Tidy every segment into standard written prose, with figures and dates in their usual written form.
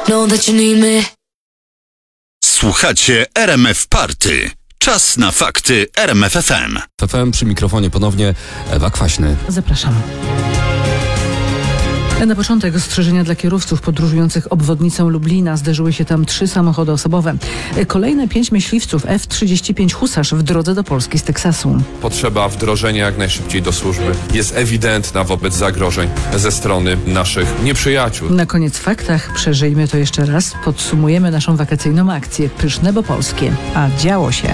Know that you need me. Słuchacie RMF Party. Czas na fakty RMF FM. FM przy mikrofonie ponownie Ewa Kwaśny. Zapraszam. Na początek ostrzeżenia dla kierowców podróżujących obwodnicą Lublina. Zderzyły się tam 3 samochody osobowe. Kolejne 5 myśliwców F-35 Husarz w drodze do Polski z Teksasu. Potrzeba wdrożenia jak najszybciej do służby jest ewidentna wobec zagrożeń ze strony naszych nieprzyjaciół. Na koniec w faktach przeżyjmy to jeszcze raz. Podsumujemy naszą wakacyjną akcję Pyszne, bo polskie. A działo się.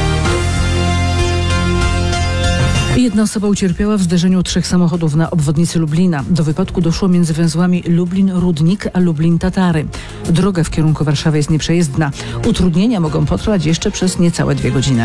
Jedna osoba ucierpiała w zderzeniu 3 samochodów na obwodnicy Lublina. Do wypadku doszło między węzłami Lublin-Rudnik a Lublin-Tatary. Droga w kierunku Warszawy jest nieprzejezdna. Utrudnienia mogą potrwać jeszcze przez niecałe 2 godziny.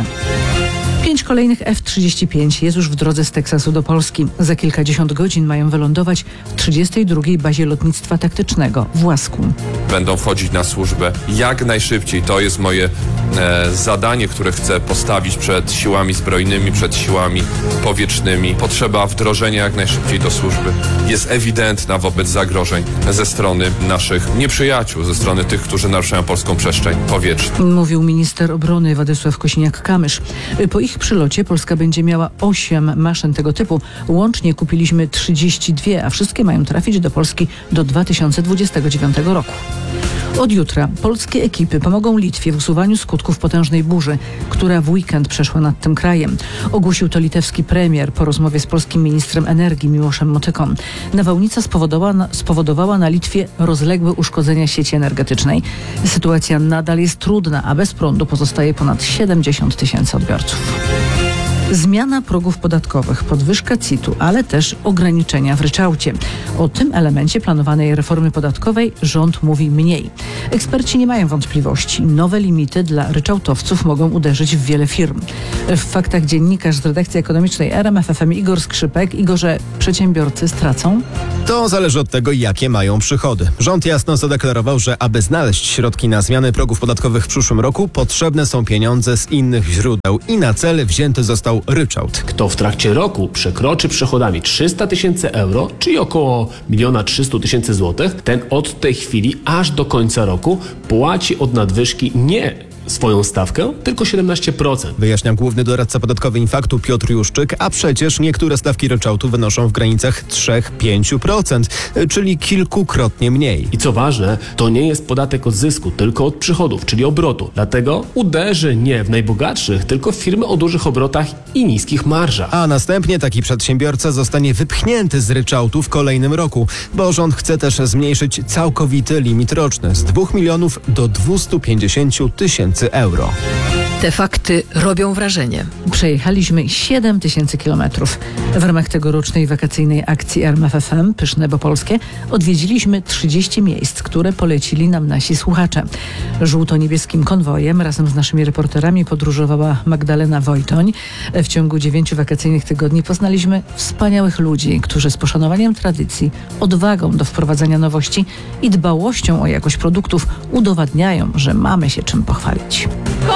5 kolejnych F-35 jest już w drodze z Teksasu do Polski. Za kilkadziesiąt godzin mają wylądować w 32. bazie lotnictwa taktycznego w Łasku. Będą wchodzić na służbę jak najszybciej. To jest moje zadanie, które chcę postawić przed siłami zbrojnymi, przed siłami powietrznymi. Potrzeba wdrożenia jak najszybciej do służby jest ewidentna wobec zagrożeń ze strony naszych nieprzyjaciół, ze strony tych, którzy naruszają polską przestrzeń powietrzną. Mówił minister obrony Władysław Kosiniak-Kamysz. Po ich przylocie Polska będzie miała 8 maszyn tego typu. Łącznie kupiliśmy 32, a wszystkie mają trafić do Polski do 2029 roku. Od jutra polskie ekipy pomogą Litwie w usuwaniu skutków potężnej burzy, która w weekend przeszła nad tym krajem. Ogłosił to litewski premier po rozmowie z polskim ministrem energii Miłoszem Motyką. Nawałnica spowodowała na Litwie rozległe uszkodzenia sieci energetycznej. Sytuacja nadal jest trudna, a bez prądu pozostaje ponad 70 000 odbiorców. Zmiana progów podatkowych, podwyżka CIT-u, ale też ograniczenia w ryczałcie. O tym elemencie planowanej reformy podatkowej rząd mówi mniej. Eksperci nie mają wątpliwości. Nowe limity dla ryczałtowców mogą uderzyć w wiele firm. W faktach dziennikarz z redakcji ekonomicznej RMF FM Igor Skrzypek. Igorze, przedsiębiorcy stracą? To zależy od tego, jakie mają przychody. Rząd jasno zadeklarował, że aby znaleźć środki na zmiany progów podatkowych w przyszłym roku, potrzebne są pieniądze z innych źródeł i na cel wzięty został ryczałt. Kto w trakcie roku przekroczy przychodami 300 000 euro, czyli około 1 300 000 złotych, ten od tej chwili aż do końca roku płaci od nadwyżki nie swoją stawkę, tylko 17%. Wyjaśnia główny doradca podatkowy Infaktu Piotr Juszczyk, a przecież niektóre stawki ryczałtu wynoszą w granicach 3-5%, czyli kilkukrotnie mniej. I co ważne, to nie jest podatek od zysku, tylko od przychodów, czyli obrotu. Dlatego uderzy nie w najbogatszych, tylko w firmy o dużych obrotach i niskich marżach. A następnie taki przedsiębiorca zostanie wypchnięty z ryczałtu w kolejnym roku, bo rząd chce też zmniejszyć całkowity limit roczny z 2 milionów do 250 000 euro. Te fakty robią wrażenie. Przejechaliśmy 7 000 kilometrów. W ramach tegorocznej wakacyjnej akcji RMF FM Pyszne, bo polskie odwiedziliśmy 30 miejsc, które polecili nam nasi słuchacze. Żółto-niebieskim konwojem razem z naszymi reporterami podróżowała Magdalena Wojtoń. W ciągu 9 wakacyjnych tygodni poznaliśmy wspaniałych ludzi, którzy z poszanowaniem tradycji, odwagą do wprowadzania nowości i dbałością o jakość produktów udowadniają, że mamy się czym pochwalić.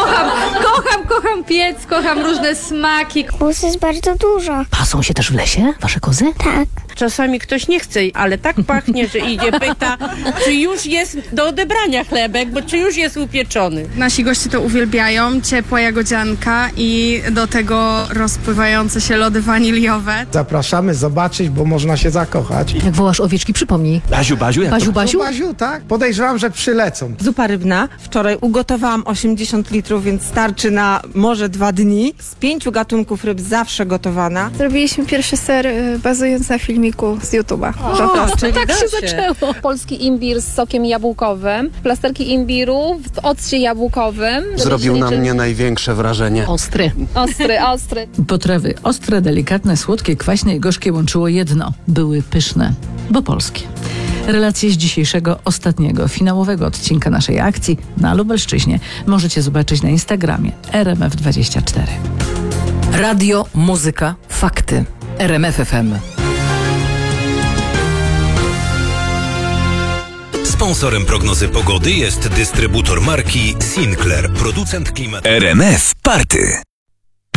Kocham piec, kocham różne smaki. Kóz jest bardzo dużo. Pasą się też w lesie, wasze kozy? Tak. Czasami ktoś nie chce, ale tak pachnie, że idzie, pyta, czy już jest do odebrania chlebek, bo czy już jest upieczony. Nasi goście to uwielbiają, ciepła jagodzianka i do tego rozpływające się lody waniliowe. Zapraszamy zobaczyć, bo można się zakochać. Jak wołasz owieczki, przypomnij. Baziu? Baziu? Tak. Podejrzewam, że przylecą. Zupa rybna. Wczoraj ugotowałam 80 litrów, więc starczy na może 2 dni. Z 5 gatunków ryb zawsze gotowana. Zrobiliśmy pierwszy ser bazując na filmiku z YouTube'a. Tak się zaczęło. Polski imbir z sokiem jabłkowym, plasterki imbiru w occie jabłkowym. Zrobił na mnie największe wrażenie. Ostry. Potrawy ostre, delikatne, słodkie, kwaśne i gorzkie łączyło jedno. Były pyszne, bo polskie. Relacje z dzisiejszego, ostatniego, finałowego odcinka naszej akcji na Lubelszczyźnie możecie zobaczyć na Instagramie RMF24. Radio, muzyka, fakty. RMF FM. Sponsorem prognozy pogody jest dystrybutor marki Sinclair, producent klimatu. RMF Party.